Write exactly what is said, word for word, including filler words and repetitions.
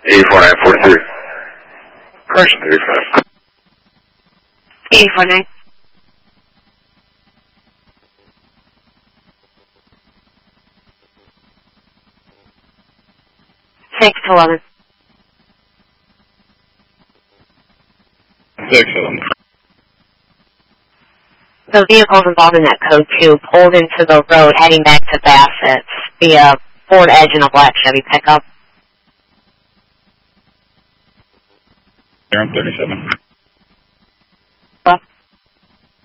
eighty-four nine forty-three. Correction thirty-five. eighty-four nine. six eleven. six eleven. The vehicles involved in that code two pulled into the road heading back to Bassett's via Ford Edge and a black Chevy pickup. thirty-seven.